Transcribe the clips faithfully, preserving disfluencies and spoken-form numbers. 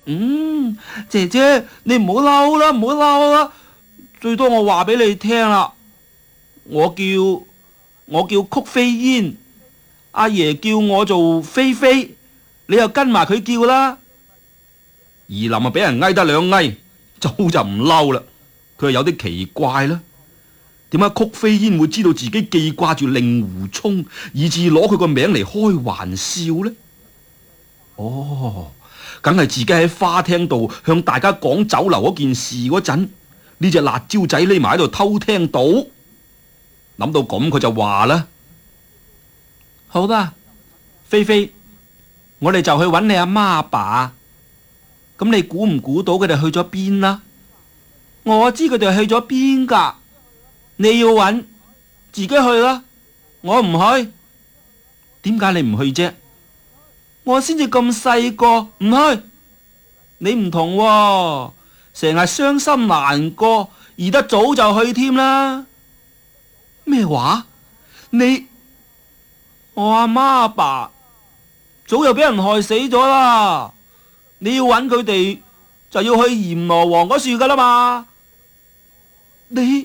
嗯，姐姐你唔好嬲啦，唔好嬲啦，最多我話俾你聽啦，我叫我叫曲飛煙，阿爺叫我做菲菲，你又跟埋佢叫啦。 夷林啊俾人嗌得兩嗌，早就唔嬲啦。佢係有啲奇怪啦，點解曲飛煙會知道自己記掛住令狐沖，以致攞佢個名嚟開玩笑呢？哦，梗係自己喺花廳度向大家講酒樓嗰件事嗰陣，呢隻辣椒仔匿埋喺度偷聽到，諗到咁佢就話啦： 好啦，菲菲，我哋就去揾你阿媽阿爸，咁你估唔估到佢哋去咗邊啦？我知佢哋去咗邊噶，你要揾自己去啦，我唔去。點解你唔去啫？我先至咁細個，唔去。你唔同喎，成日傷心難過，而得早就去添啦。咩話？你我阿媽阿爸早就俾人害死咗啦。你要揾佢哋，就要去閻羅王嗰處噶啦嘛。你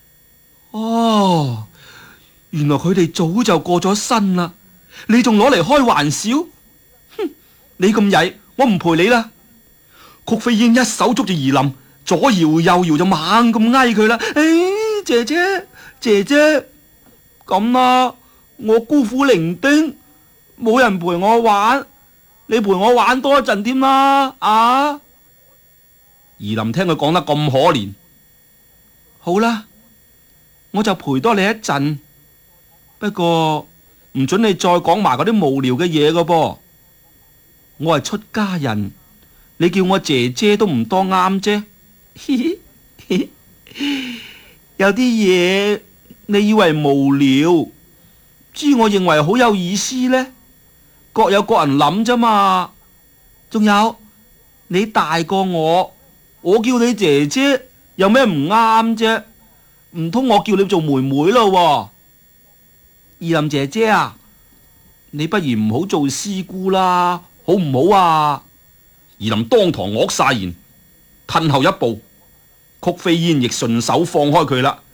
哦，原來佢哋早就過咗身啦，你仲攞嚟開玩笑？哼，你咁曳，我唔陪你啦。曲飛燕一手捉住夷林，左搖右搖就猛咁嗌佢啦。誒、哎，姐姐姐姐，咁啦，我孤苦伶仃，冇人陪我玩，你陪我玩多一陣添啦。啊！ 夷林聽佢講得咁可憐， 好啦，我就陪多你一陣，不過唔准你再講埋嗰啲無聊嘅嘢噶噃。我係出家人，你叫我姐姐都唔多啱啫。有啲嘢你以為無聊，知我認為好有意思呢？各有各人諗啫嘛。仲有，你大過我，我叫你姐姐有咩唔啱啫？唔通我叫你做妹妹咯？夷林姐姐啊，你不如唔好做師姑啦，好唔好啊？ 夷林當堂惡晒言，褪後一步，曲飛燕亦順手放開佢啦。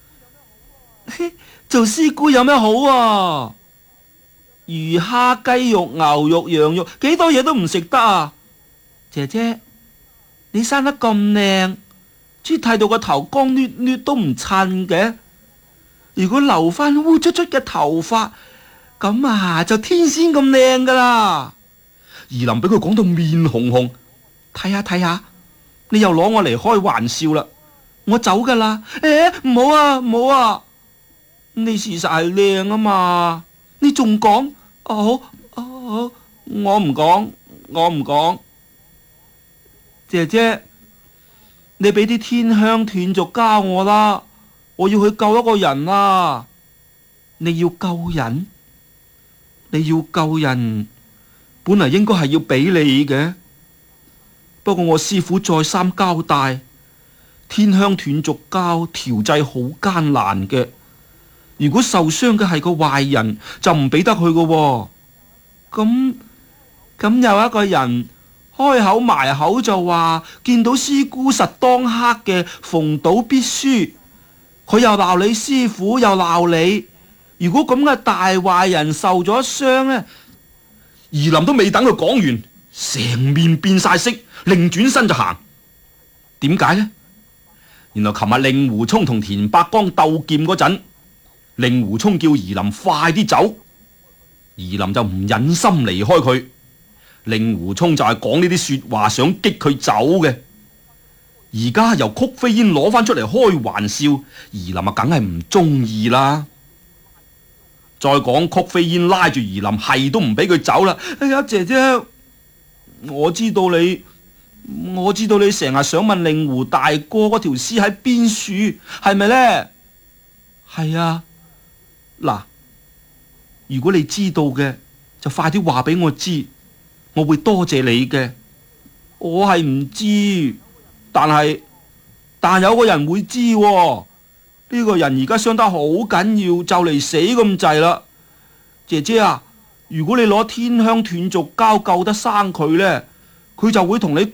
做師姑有咩好啊？魚蝦雞肉牛肉羊肉幾多嘢都唔食得啊！姐姐，你生得咁靚，豬剃到個頭光捋捋都唔襯嘅。如果留翻烏卒卒嘅頭髮，咁啊就天仙咁靚噶啦。 夷林俾佢講到面紅紅， 睇下睇下，你又攞我嚟開玩笑啦！我走噶啦。誒，唔好啊，唔好啊！你事實係靚啊嘛，你仲講？哦好，哦好，我唔講，我唔講。姐姐，你俾啲天香斷續交我啦，我要去救一個人啊！你要救人？你要救人，本嚟應該係要俾你嘅。不過我師父再三交代，天香斷續交調劑好艱難嘅。如果受傷嘅係個壞人，就唔俾得佢嘅。咁咁有一個人開口埋口就話見到師姑實當刻嘅逢賭必輸，佢又鬧你師父，又鬧你。如果咁嘅大壞人受咗傷呢？ 夷林都未等佢講完，成面變晒色，擰轉身就行。點解呢？原來琴日令狐沖同田伯光鬥劍嗰陣，令狐沖叫夷林快啲走，夷林就唔忍心離開佢。令狐沖就係講呢啲說話想激佢走嘅。而家由曲飛燕攞翻出嚟開玩笑，夷林啊梗係唔中意啦。再講曲飛燕拉住夷林係都唔俾佢走啦。 哎呀，姐姐，我知道你，我知道你成日想問令狐大哥嗰條屍喺邊處，係咪呢？係啊。嗱，如果你知道嘅，就快啲話俾我知，我會多謝你嘅。我係唔知，但係但有個人會知喎。呢個人而家傷得好緊要，就嚟死咁滯啦。姐姐啊，如果你攞天香斷續膠救得生佢呢，佢就會同你